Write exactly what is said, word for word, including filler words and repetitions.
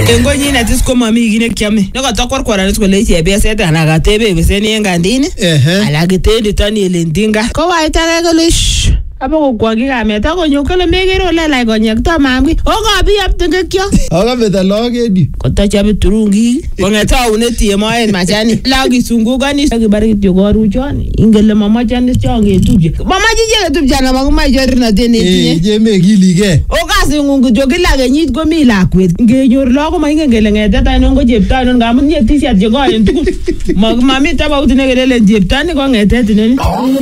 Engo nyine tis ko mami gine kiame. Nako takwar kwara ko le chebeset ana gatebe beseni engandini. Ala gitendi tani elendinga. Ko waita ga lish. Apo ko gi kameta ko nyokole megero la la gonyek to mamgi. O ga bi aptenge kyo. Aga beta logedi. Ko ta chabe turungi. Ko ngeta uneti mo en machani. Lagi sungugani gi bari tyo goru choni. Ingele mama chani chonge tuje. Mama jije tuje na maguma jorna deni tinye. Eh je me gilige. O ga singungu jogila ga nyit go mi lakwet. Ngenyor logo ma ingele ngeta ta no ngo jepta no ngamun nyeti sia je go en tuku. Magma mi ta ba utine gele jepta ni go ngeta tinene.